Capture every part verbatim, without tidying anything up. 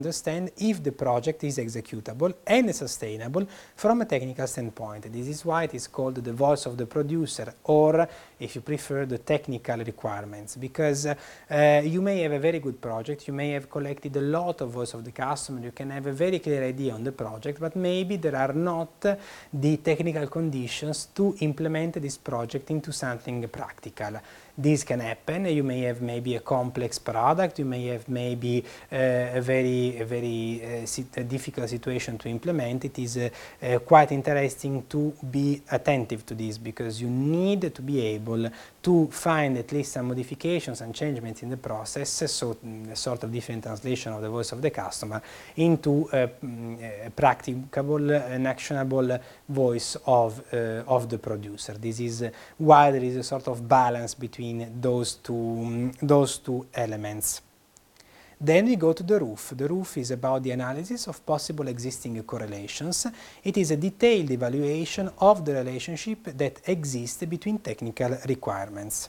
understand if the project is executable and sustainable from a technical standpoint. This is why it is called the voice of the producer, or if you prefer, the technical requirements, because uh, uh, you may have a very good project, you may have collected a lot of voice of the customer, you can have a very clear idea on the project, but maybe there are not uh, the technical conditions to implement this project into something practical. This can happen. You may have maybe a complex product, you may have maybe uh, a very, a very uh, sit a difficult situation to implement. It is uh, uh, quite interesting to be attentive to this, because you need to be able to find at least some modifications and changements in the process, so mm, a sort of different translation of the voice of the customer into a, mm, a practicable and actionable voice of, uh, of the producer. This is uh, why there is a sort of balance between those two, um, those two elements. Then we go to the roof. The roof is about the analysis of possible existing correlations. It is a detailed evaluation of the relationship that exists between technical requirements.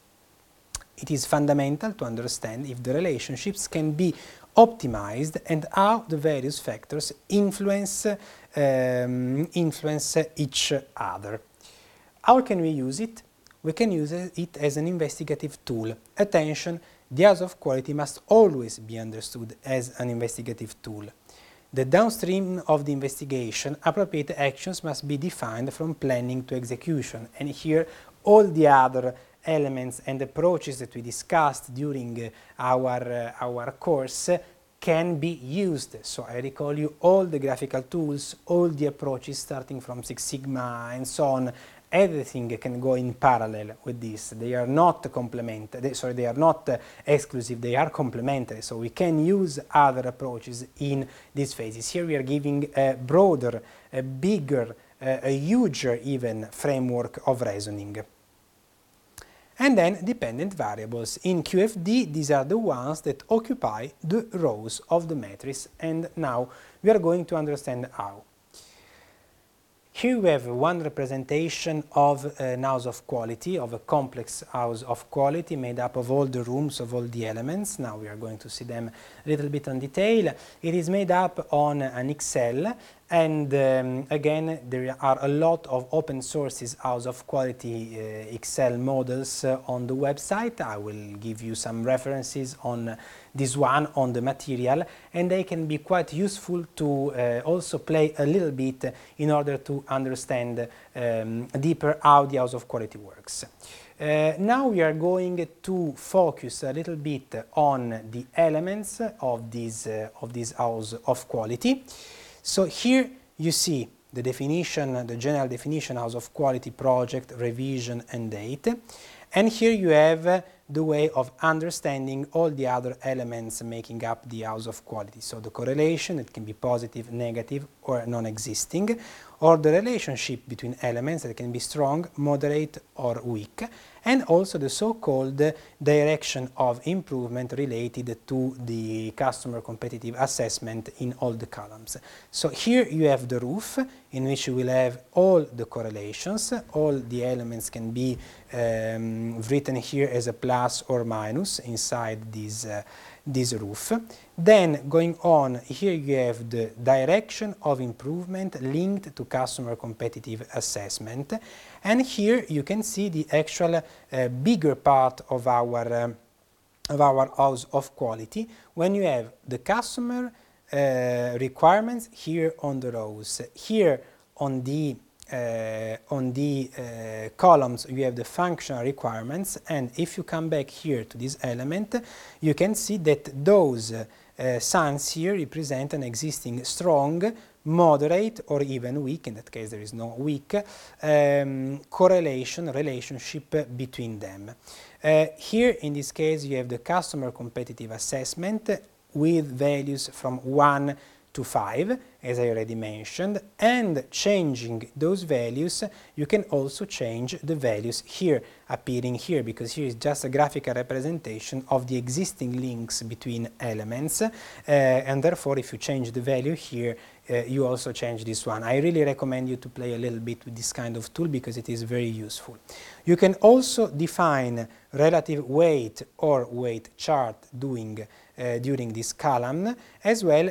It is fundamental to understand if the relationships can be optimized and how the various factors influence, um, influence each other. How can we use it? We can use it as an investigative tool. Attention, the house of quality must always be understood as an investigative tool. The downstream of the investigation, appropriate actions must be defined from planning to execution, and here all the other elements and approaches that we discussed during uh, our, uh, our course can be used. So I recall you all the graphical tools, all the approaches starting from Six Sigma and so on. Everything can go in parallel with this. They are not complementary, sorry, they are not uh, exclusive, they are complementary. So we can use other approaches in these phases. Here we are giving a broader, a bigger, uh, a huger even framework of reasoning. And then dependent variables. In Q F D, these are the ones that occupy the rows of the matrix, and now we are going to understand how. Here we have one representation of an house of quality, of a complex house of quality made up of all the rooms, of all the elements. Now we are going to see them a little bit in detail. It is made up on an Excel, and um, again there are a lot of open sources house of quality uh, Excel models uh, on the website. I will give you some references on this one, on the material, and they can be quite useful to uh, also play a little bit in order to understand um, deeper how the house of quality works. Uh, now we are going to focus a little bit on the elements of this, uh, of this house of quality. So here you see the definition, the general definition, house of quality, project, revision and date. And here you have uh, the way of understanding all the other elements making up the house of quality. So the correlation, it can be positive, negative or non-existing, or the relationship between elements that can be strong, moderate or weak, and also the so-called direction of improvement related to the customer competitive assessment in all the columns. So here you have the roof, in which you will have all the correlations. All the elements can be um, written here as a plus or minus inside this, uh, this roof. Then going on, here you have the direction of improvement linked to customer competitive assessment, and here you can see the actual uh, bigger part of our, um, of our house of quality, when you have the customer uh, requirements here on the rows. Here on the Uh, on the uh, columns you have the functional requirements, and if you come back here to this element, you can see that those uh, signs here represent an existing strong, moderate or even weak, in that case there is no weak, um, correlation, relationship between them. Uh, here in this case you have the customer competitive assessment with values from one to five, as I already mentioned, and changing those values, you can also change the values here, appearing here, because here is just a graphical representation of the existing links between elements, uh, and therefore if you change the value here, uh, you also change this one. I really recommend you to play a little bit with this kind of tool because it is very useful. You can also define relative weight or weight chart doing, uh, during this column, as well